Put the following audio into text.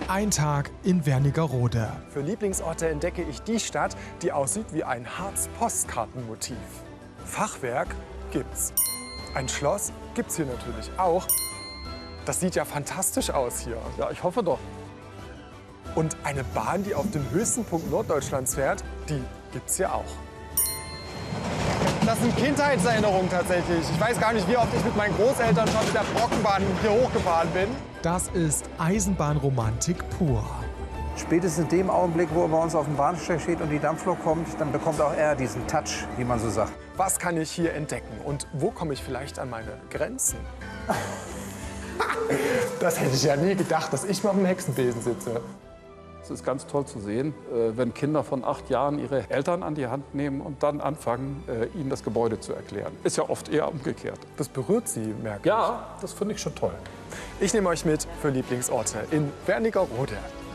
Ein Tag in Wernigerode. Für Lieblingsorte entdecke ich die Stadt, die aussieht wie ein Harz-Postkartenmotiv. Fachwerk gibt's. Ein Schloss gibt's hier natürlich auch. Das sieht ja fantastisch aus hier. Ja, ich hoffe doch. Und eine Bahn, die auf den höchsten Punkt Norddeutschlands fährt, die gibt's hier auch. Das sind Kindheitserinnerungen tatsächlich. Ich weiß gar nicht, wie oft ich mit meinen Großeltern schon mit der Brockenbahn hier hochgefahren bin. Das ist Eisenbahnromantik pur. Spätestens in dem Augenblick, wo er bei uns auf dem Bahnsteig steht und die Dampflok kommt, dann bekommt auch er diesen Touch, wie man so sagt. Was kann ich hier entdecken und wo komme ich vielleicht an meine Grenzen? Das hätte ich ja nie gedacht, dass ich mal auf dem Hexenbesen sitze. Es ist ganz toll zu sehen, wenn Kinder von 8 Jahren ihre Eltern an die Hand nehmen und dann anfangen, ihnen das Gebäude zu erklären. Ist ja oft eher umgekehrt. Das berührt Sie, merke ich. Ja, das finde ich schon toll. Ich nehme euch mit für Lieblingsorte in Wernigerode.